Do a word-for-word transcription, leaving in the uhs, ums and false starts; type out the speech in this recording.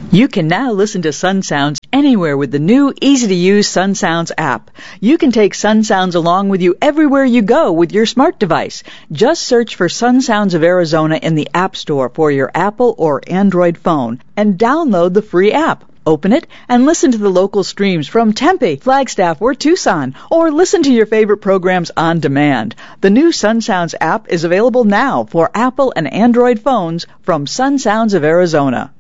You can now listen to Sun Sounds anywhere with the new, easy-to-use Sun Sounds app. You can take Sun Sounds along with you everywhere you go with your smart device. Just search for Sun Sounds of Arizona in the App Store for your Apple or Android phone and download the free app. Open it and listen to the local streams from Tempe, Flagstaff, or Tucson, or listen to your favorite programs on demand. The new Sun Sounds app is available now for Apple and Android phones from Sun Sounds of Arizona.